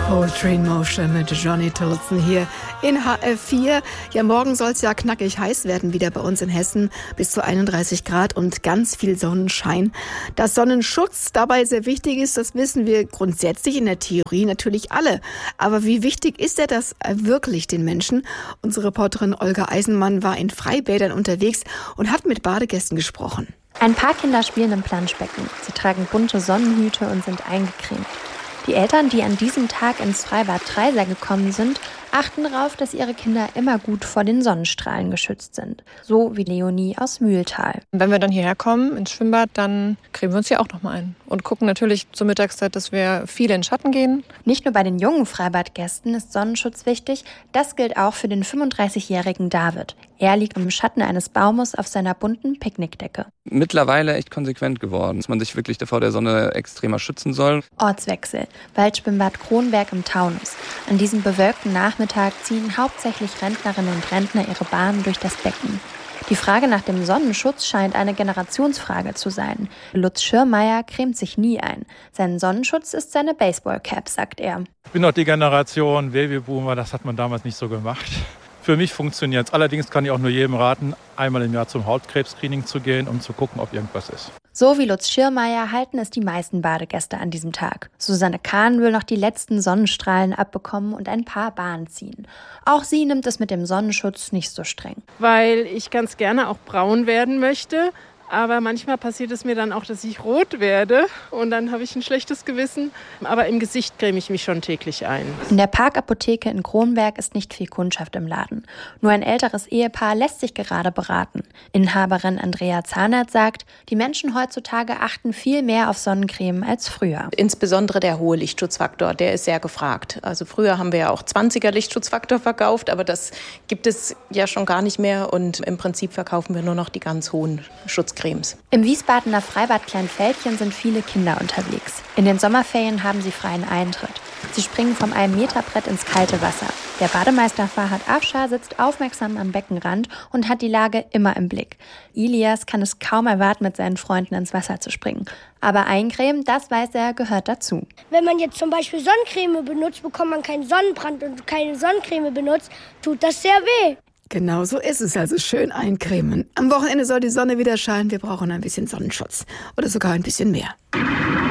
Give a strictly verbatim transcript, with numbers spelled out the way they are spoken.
Poetry in Motion mit Johnny Tillotson hier in H F vier. Ja, morgen soll es ja knackig heiß werden, wieder bei uns in Hessen, bis zu einunddreißig Grad und ganz viel Sonnenschein. Dass Sonnenschutz dabei sehr wichtig ist, das wissen wir grundsätzlich in der Theorie natürlich alle. Aber wie wichtig ist er das wirklich den Menschen? Unsere Reporterin Olga Eisenmann war in Freibädern unterwegs und hat mit Badegästen gesprochen. Ein paar Kinder spielen im Planschbecken. Sie tragen bunte Sonnenhüte und sind eingecremt. Die Eltern, die an diesem Tag ins Freibad Treiser gekommen sind, achten darauf, dass ihre Kinder immer gut vor den Sonnenstrahlen geschützt sind. So wie Leonie aus Mühltal. Wenn wir dann hierher kommen ins Schwimmbad, dann cremen wir uns hier auch nochmal ein. Und gucken natürlich zur Mittagszeit, dass wir viel in den Schatten gehen. Nicht nur bei den jungen Freibadgästen ist Sonnenschutz wichtig, das gilt auch für den fünfunddreißigjährigen David. Er liegt im Schatten eines Baumes auf seiner bunten Picknickdecke. Mittlerweile echt konsequent geworden, dass man sich wirklich vor der Sonne extremer schützen soll. Ortswechsel. Waldschwimmbad Kronberg im Taunus. An diesem bewölkten Nachmittag ziehen hauptsächlich Rentnerinnen und Rentner ihre Bahnen durch das Becken. Die Frage nach dem Sonnenschutz scheint eine Generationsfrage zu sein. Lutz Schirmeier cremt sich nie ein. Sein Sonnenschutz ist seine Baseballcap, sagt er. Ich bin noch die Generation Babyboomer, das hat man damals nicht so gemacht. Für mich funktioniert es. Allerdings kann ich auch nur jedem raten, einmal im Jahr zum Hautkrebs-Screening zu gehen, um zu gucken, ob irgendwas ist. So wie Lutz Schirmeier halten es die meisten Badegäste an diesem Tag. Susanne Kahn will noch die letzten Sonnenstrahlen abbekommen und ein paar Bahnen ziehen. Auch sie nimmt es mit dem Sonnenschutz nicht so streng. Weil ich ganz gerne auch braun werden möchte. Aber manchmal passiert es mir dann auch, dass ich rot werde und dann habe ich ein schlechtes Gewissen. Aber im Gesicht creme ich mich schon täglich ein. In der Parkapotheke in Kronberg ist nicht viel Kundschaft im Laden. Nur ein älteres Ehepaar lässt sich gerade beraten. Inhaberin Andrea Zahnert sagt, die Menschen heutzutage achten viel mehr auf Sonnencreme als früher. Insbesondere der hohe Lichtschutzfaktor, der ist sehr gefragt. Also früher haben wir ja auch zwanziger Lichtschutzfaktor verkauft, aber das gibt es ja schon gar nicht mehr. Und im Prinzip verkaufen wir nur noch die ganz hohen Schutzcremes. Im Wiesbadener Freibad Kleinfeldchen sind viele Kinder unterwegs. In den Sommerferien haben sie freien Eintritt. Sie springen vom einen Meter Brett ins kalte Wasser. Der Bademeister Farhad Afshar sitzt aufmerksam am Beckenrand und hat die Lage immer im Blick. Ilias kann es kaum erwarten, mit seinen Freunden ins Wasser zu springen. Aber eincremen, das weiß er, gehört dazu. Wenn man jetzt zum Beispiel Sonnencreme benutzt, bekommt man keinen Sonnenbrand und keine Sonnencreme benutzt, tut das sehr weh. Genau so ist es, also schön eincremen. Am Wochenende soll die Sonne wieder scheinen, wir brauchen ein bisschen Sonnenschutz oder sogar ein bisschen mehr.